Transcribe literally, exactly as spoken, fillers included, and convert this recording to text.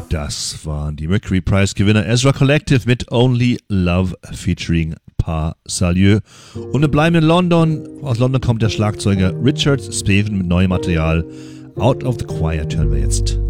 Das waren die Mercury Prize Gewinner Ezra Collective mit Only Love featuring Pas Salieu. Und wir bleiben in London. Aus London kommt der Schlagzeuger Richard Spaven mit neuem Material. Out of the Choir hören wir jetzt.